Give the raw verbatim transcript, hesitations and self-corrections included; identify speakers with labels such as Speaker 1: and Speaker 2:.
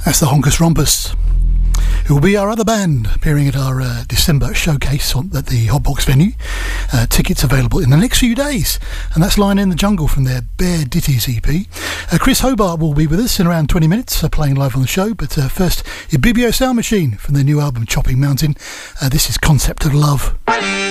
Speaker 1: That's the Honkus Rompus, who will be our other band appearing at our uh, December showcase on, at the Hotbox venue. Uh, tickets available in the next few days, and that's Lion in the Jungle from their Bear Ditties E P. Uh, Chris Hobart will be with us in around twenty minutes, uh, playing live on the show, but uh, first, Ibibio Sound Machine from their new album Chopping Mountain. Uh, this is Concept of Love.